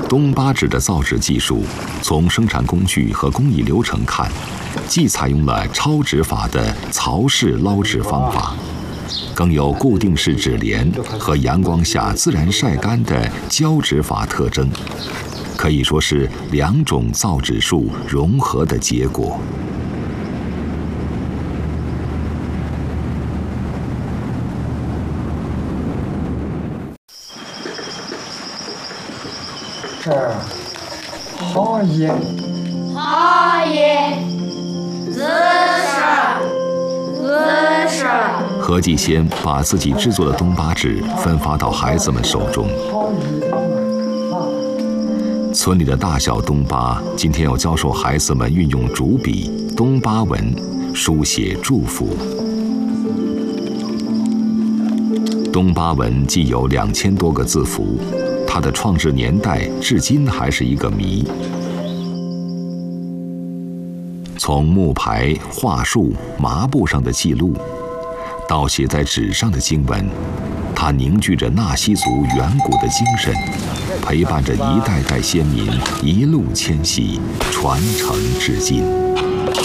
东巴纸的造纸技术，从生产工具和工艺流程看，既采用了超纸法的槽式捞纸方法，更有固定式纸帘和阳光下自然晒干的胶纸法特征，可以说是两种造纸术融合的结果。 这儿好耶， 好耶， 何继先把自己制作的东巴纸分发到孩子们手中。村里的大小东巴今天要教授孩子们运用竹笔、东巴文书写祝福。东巴文既有2000多个字符，它的创制年代至今还是一个谜。从木牌、桦树、麻布上的记录，到写在纸上的经文，它凝聚着纳西族远古的精神，陪伴着一代代先民一路迁徙，传承至今。